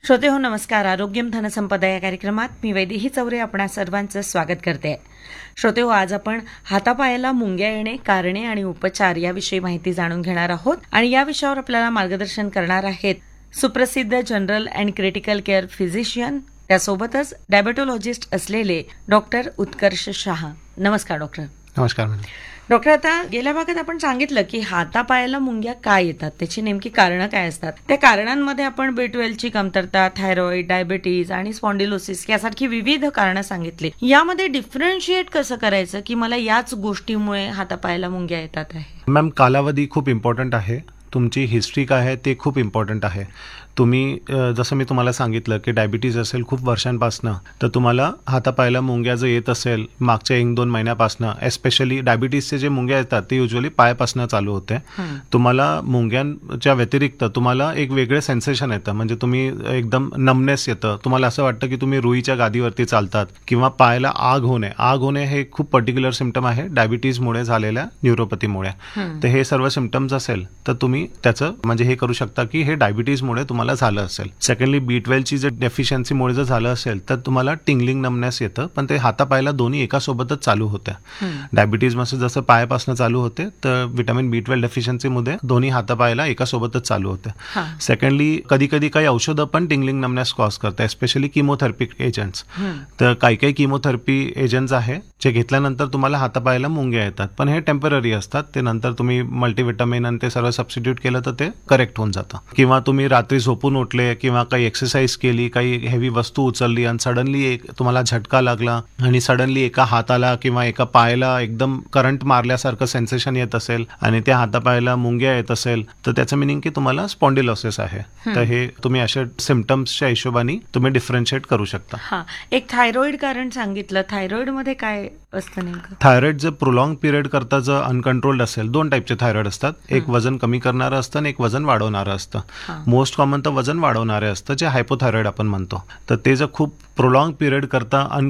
श्रोते हो नमस्कार. आरोग्यम धनसंपदा या कार्यक्रमात मी वैदेही चौरे आपणा सर्वांचं स्वागत करते. श्रोते हो, आज आपण हातापायाला मुंग्या येणे, कारणे आणि उपचार याविषयी माहिती जाणून घेणार आहोत. आणि या विषयावर आपल्याला मार्गदर्शन करणार आहेत सुप्रसिद्ध general and critical care physician, त्यासोबतच डायबेटोलॉजिस्ट असलेले डॉक्टर उत्कर्ष शाह. नमस्कार डॉक्टर. नमस्कार. डॉक्टर, आता गेल्या भागात आपण सांगितलं की हातापायाला मुंग्या काय येतात, त्याची नेमकी कारणं काय असतात. त्या कारणांमध्ये आपण B12 ची कमतरता, थायरॉइड, डायबिटीज आणि स्पॉन्डिलोसिस यासारखी विविध कारणं सांगितली. यामध्ये डिफरन्शिएट कसं करायचं की मला याच गोष्टीमुळे हातापायाला मुंग्या येतात आहे? मॅम, कालावधी खूप इम्पॉर्टंट आहे. तुमची हिस्ट्री काय आहे ते खूप इम्पॉर्टंट आहे. तुम्ही जसं मी तुम्हाला सांगितलं की डायबिटीज असेल खूप वर्षांपासनं, तर तुम्हाला हातापायाला मुंग्या जर येत असेल मागच्या 1-2 महिन्यापासनं, एस्पेशली डायबिटीजचे जे मुंग्या येतात ते युजली पायापासनं चालू होते. तुम्हाला मुंग्यांच्या व्यतिरिक्त तुम्हाला एक वेगळे सेन्सेशन येतं, म्हणजे तुम्ही एकदम नमनेस येतं. तुम्हाला असं वाटतं की तुम्ही रुईच्या गादीवरती चालतात, किंवा पायाला आग होणे हे खूप पर्टिक्युलर सिम्पटम आहे डायबिटीजमुळे झालेल्या न्यूरोपॅथीमुळे. तर हे सर्व सिम्पटम्स असेल तर तुम्ही त्याचं म्हणजे हे करू शकता की हे डायबिटीजमुळे तुम्हाला झालं असेल. सेकंडली, B12 ची जर डेफिशियन्सीमुळे जर झालं असेल तर तुम्हाला टिंगलिंग नमनेस येतं, पण ते हातापायाला दोन्ही एका सोबतच चालू होत्या. डायबिटीजमध्ये जसं पायापासून चालू होते, तर व्हिटॅमिन B12 डेफिशियन्सीमध्ये दोन्ही हातापायाला एका सोबतच चालू होते. सेकंडली, कधी कधी काही औषधं पण टिंगलिंग नमनेस कॉज करतात, एस्पेशली किमोथेरपी एजंट्स. तर काही किमोथेरपी एजंट्स आहे जे घेतल्यानंतर तुम्हाला हातापायाला मुंग्या येतात, पण हे टेम्पररी असतात. ते नंतर तुम्ही मल्टीव्हिटॅमिन आणि ते सर्व सबस्टिट्यूट केलं तर ते करेक्ट होऊन जातं. किंवा तुम्ही रात्री झोपून उठले किंवा काही एक्सरसाइज केली, काही हेवी वस्तू उचलली आणि सडनली एक तुम्हाला झटका लागला आणि सडनली एका हाताला किंवा एका पायाला एकदम करंट मारल्यासारखं सेन्सेशन येत असेल आणि त्या हातापायाला मुंग्या येत असेल, तर त्याचं मिनिंग की तुम्हाला स्पॉन्डिलोसिस आहे. तर हे तुम्ही अशा सिम्पटम्सच्या हिशोबाने तुम्ही डिफरन्शिएट करू शकता. एक थायरॉइड कारण सांगितलं, थायरॉइड मध्ये काय असतं नेमकं? थायरॉइड जर प्रोलॉंग पिरियड करता जर अनकंट्रोल्ड असेल, 2 टाईपचे थायरॉइड असतात. एक वजन कमी करणारं असतं आणि एक वजन वाढवणारं असतं. मोस्ट कॉमन तर वजन वाढवणारे असतं, जे हायपोथायरॉइड आपण म्हणतो. तर ते जर खूप प्रोलॉंग पिरियड करता